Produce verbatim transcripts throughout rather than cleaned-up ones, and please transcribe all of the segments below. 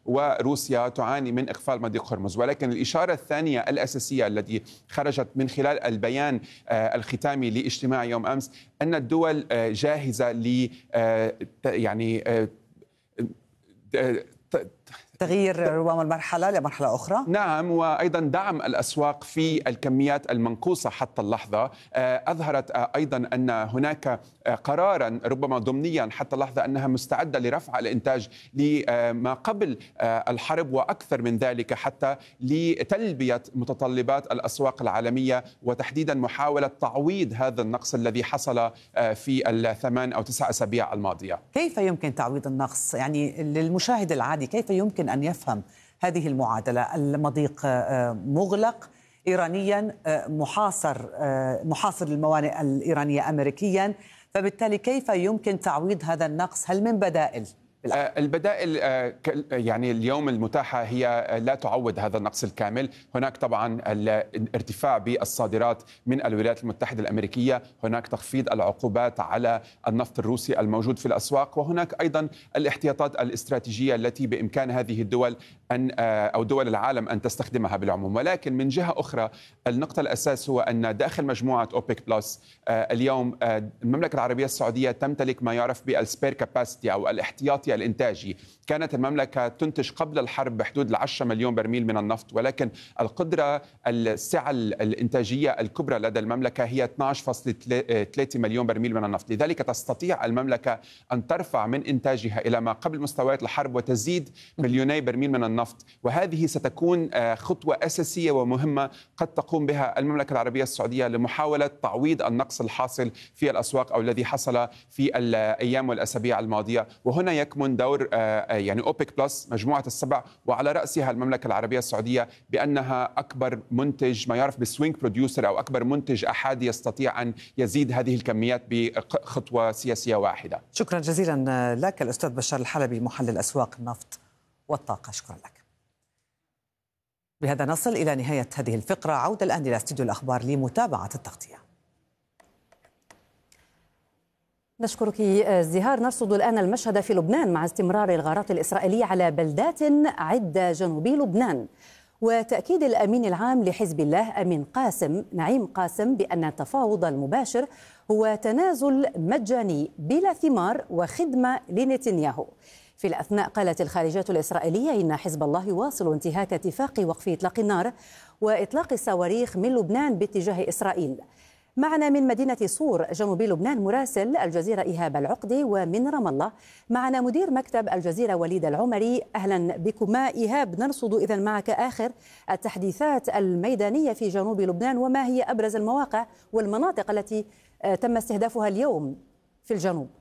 وروسيا تعاني من إقفال مضيق هرمز. ولكن الإشارة الثانية الأساسية التي خرجت من خلال البيان الختامي لاجتماع يوم أمس أن الدول جاهزة ل يعني تغيير ربما المرحلة لمرحلة أخرى. نعم، وأيضا دعم الأسواق في الكميات المنقوصة حتى اللحظة. أظهرت أيضا أن هناك قرارا ربما ضمنيا حتى اللحظة أنها مستعدة لرفع الإنتاج لما قبل الحرب وأكثر من ذلك، حتى لتلبية متطلبات الأسواق العالمية، وتحديدا محاولة تعويض هذا النقص الذي حصل في الثمان أو تسع أسابيع الماضية. كيف يمكن تعويض النقص؟ يعني للمشاهد العادي كيف يمكن أن يفهم هذه المعادلة؟ المضيق مغلق إيرانيا، محاصر محاصر الموانئ الإيرانية أمريكيا، فبالتالي كيف يمكن تعويض هذا النقص؟ هل من بدائل؟ البدائل يعني اليوم المتاحة هي لا تعوض هذا النقص الكامل. هناك طبعا الارتفاع بالصادرات من الولايات المتحدة الأمريكية، هناك تخفيض العقوبات على النفط الروسي الموجود في الأسواق، وهناك أيضا الاحتياطات الاستراتيجية التي بإمكان هذه الدول أن أو دول العالم أن تستخدمها بالعموم. ولكن من جهة أخرى النقطة الأساس هو أن داخل مجموعة أوبك بلس اليوم المملكة العربية السعودية تمتلك ما يعرف بالسبير كاباسيتي أو الاحتياطي الإنتاجي. كانت المملكة تنتج قبل الحرب بحدود العشرة مليون برميل من النفط، ولكن القدرة السعة الإنتاجية الكبرى لدى المملكة هي اثني عشر فاصلة ثلاثة مليون برميل من النفط. لذلك تستطيع المملكة أن ترفع من إنتاجها إلى ما قبل مستويات الحرب وتزيد مليوني برميل من النفط، وهذه ستكون خطوة أساسية ومهمة قد تقوم بها المملكة العربية السعودية لمحاولة تعويض النقص الحاصل في الأسواق أو الذي حصل في الأيام والأسابيع الماضية. وهنا يكمن دور يعني أوبك بلس مجموعة السبع، وعلى رأسها المملكة العربية السعودية بأنها أكبر منتج ما يعرف بالسوينج بروديوسر أو أكبر منتج أحادي يستطيع أن يزيد هذه الكميات بخطوة سياسية واحدة. شكرا جزيلا لك الأستاذ بشار الحلبي، محلل أسواق النفط والطاقة. شكرا لك. بهذا نصل إلى نهاية هذه الفقرة. عودة الآن إلى استديو الأخبار لمتابعة التغطية. نشكرك زهار. نرصد الآن المشهد في لبنان مع استمرار الغارات الإسرائيلية على بلدات عدة جنوبي لبنان، وتأكيد الأمين العام لحزب الله أمين قاسم نعيم قاسم بأن التفاوض المباشر هو تنازل مجاني بلا ثمار وخدمة لنتنياهو. في الأثناء قالت الخارجية الإسرائيلية إن حزب الله يواصل انتهاك اتفاق وقف إطلاق النار وإطلاق الصواريخ من لبنان باتجاه إسرائيل. معنا من مدينة صور جنوب لبنان مراسل الجزيرة إيهاب العقدي، ومن رام الله معنا مدير مكتب الجزيرة وليد العمري. أهلا بكما إيهاب. نرصد إذن معك آخر التحديثات الميدانية في جنوب لبنان، وما هي أبرز المواقع والمناطق التي تم استهدافها اليوم في الجنوب؟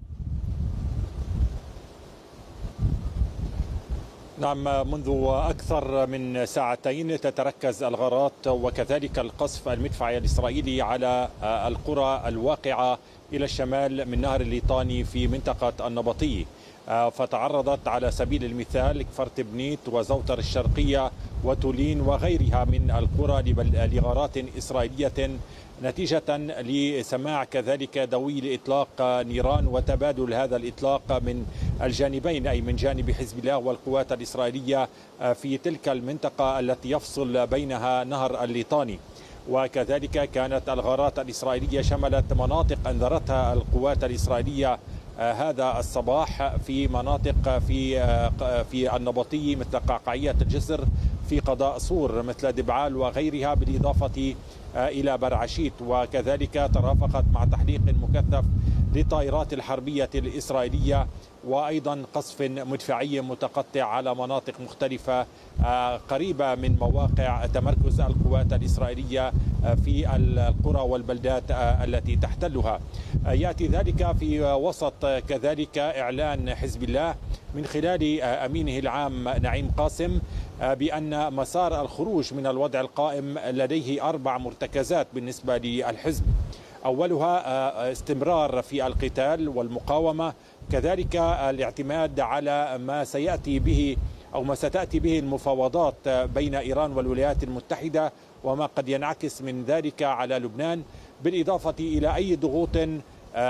نعم، منذ أكثر من ساعتين تتركز الغارات وكذلك القصف المدفعي الإسرائيلي على القرى الواقعة إلى الشمال من نهر الليطاني في منطقة النبطي. فتعرضت على سبيل المثال كفرت بنيت وزوتر الشرقية وتولين وغيرها من القرى لغارات إسرائيلية نتيجة لسماع كذلك دوي لإطلاق نيران وتبادل هذا الإطلاق من الجانبين، أي من جانب حزب الله والقوات الإسرائيلية في تلك المنطقة التي يفصل بينها نهر الليطاني. وكذلك كانت الغارات الإسرائيلية شملت مناطق أنذرتها القوات الإسرائيلية هذا الصباح في مناطق في في النبطي مثل قعقاعية الجسر، في قضاء صور مثل دبعال وغيرها، بالإضافة إلى برعشيت. وكذلك ترافقت مع تحليق مكثف للطائرات الحربية الإسرائيلية وأيضا قصف مدفعي متقطع على مناطق مختلفة قريبة من مواقع تمركز القوات الإسرائيلية في القرى والبلدات التي تحتلها. يأتي ذلك في وسط كذلك إعلان حزب الله من خلال أمينه العام نعيم قاسم بأن مسار الخروج من الوضع القائم لديه أربع مرتكزات بالنسبة للحزب. أولها استمرار في القتال والمقاومة، كذلك الاعتماد على ما سيأتي به أو ما ستأتي به المفاوضات بين إيران والولايات المتحدة وما قد ينعكس من ذلك على لبنان، بالإضافة إلى أي ضغوط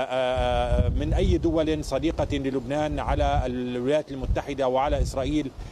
من أي دول صديقة للبنان على الولايات المتحدة وعلى إسرائيل